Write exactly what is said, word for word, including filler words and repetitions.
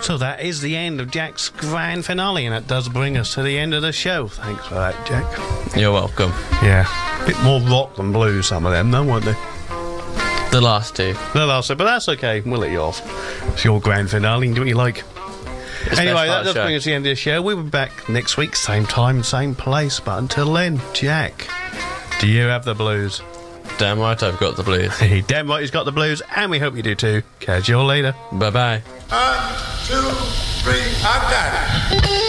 So that is the end of Jack's grand finale, and that does bring us to the end of the show. Thanks for that, Jack. You're welcome. Yeah. A bit more rock than blues, some of them, though, weren't they? The last two. The last two, but that's okay. We'll let you off. It's your grand finale. Do what you like. It's Anyway, that does show. bring us to the end of the show. We'll be back next week, same time, same place. But until then, Jack, do you have the blues? Damn right I've got the blues. Damn right he's got the blues, and we hope you do too. Catch you all later. Bye-bye. One, two, three, I got it.